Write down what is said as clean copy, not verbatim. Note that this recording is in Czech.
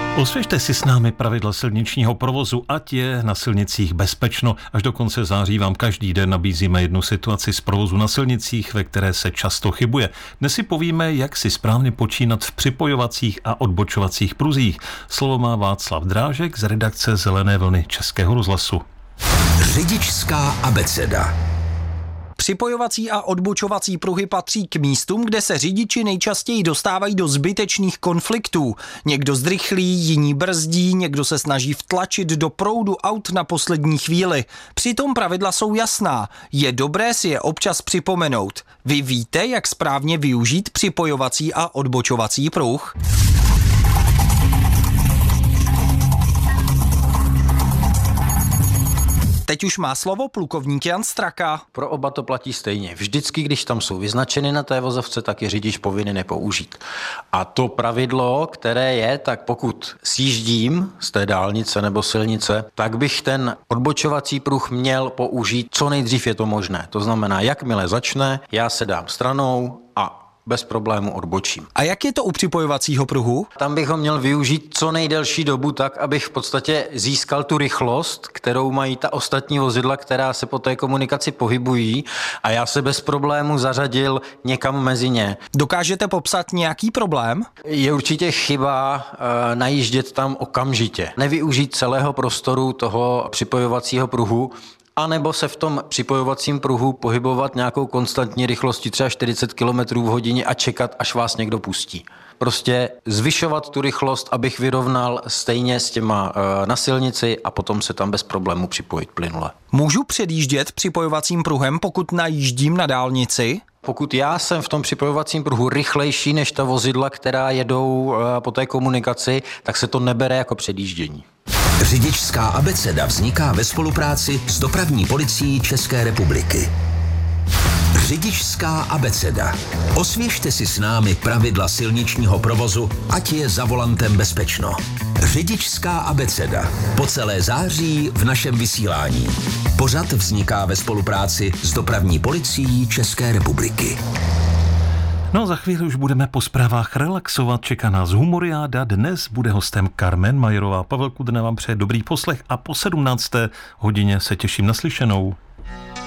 Osvěžte si s námi pravidla silničního provozu, ať je na silnicích bezpečno. Až do konce září vám každý den nabízíme jednu situaci z provozu na silnicích, ve které se často chybuje. Dnes si povíme, jak si správně počínat v připojovacích a odbočovacích pruzích. Slovo má Václav Drážek z redakce Zelené vlny Českého rozhlasu. Řidičská abeceda. Připojovací a odbočovací pruhy patří k místům, kde se řidiči nejčastěji dostávají do zbytečných konfliktů. Někdo zdrychlí, jiní brzdí, někdo se snaží vtlačit do proudu aut na poslední chvíli. Přitom pravidla jsou jasná. Je dobré si je občas připomenout. Vy víte, jak správně využít připojovací a odbočovací pruh? Teď už má slovo plukovník Jan Straka. Pro oba to platí stejně. Vždycky, když tam jsou vyznačeny na té vozovce, tak je řidič povinen nepoužít. A to pravidlo, které je, tak pokud sjíždím z té dálnice nebo silnice, tak bych ten odbočovací pruh měl použít co nejdřív je to možné. To znamená, jakmile začne, já se dám stranou a bez problému odbočím. A jak je to u připojovacího pruhu? Tam bych ho měl využít co nejdelší dobu tak, abych v podstatě získal tu rychlost, kterou mají ta ostatní vozidla, která se po té komunikaci pohybují a já se bez problému zařadil někam mezi ně. Dokážete popsat nějaký problém? Je určitě chyba najíždět tam okamžitě. Nevyužít celého prostoru toho připojovacího pruhu, a nebo se v tom připojovacím pruhu pohybovat nějakou konstantní rychlostí třeba 40 km v hodině a čekat, až vás někdo pustí. Prostě zvyšovat tu rychlost, abych vyrovnal stejně s těma na silnici a potom se tam bez problému připojit plynule. Můžu předjíždět připojovacím pruhem, pokud najíždím na dálnici? Pokud já jsem v tom připojovacím pruhu rychlejší než ta vozidla, která jedou po té komunikaci, tak se to nebere jako předjíždění. Řidičská abeceda vzniká ve spolupráci s Dopravní policií České republiky. Řidičská abeceda. Osvěžte si s námi pravidla silničního provozu, ať je za volantem bezpečno. Řidičská abeceda. Po celé září v našem vysílání. Pořad vzniká ve spolupráci s Dopravní policií České republiky. No, za chvíli už budeme po zprávách relaxovat. Čeká nás humoriáda. Dnes bude hostem Carmen Majerová. Pavel Kudrna vám přeje dobrý poslech a po 17. hodině se těším na slyšenou.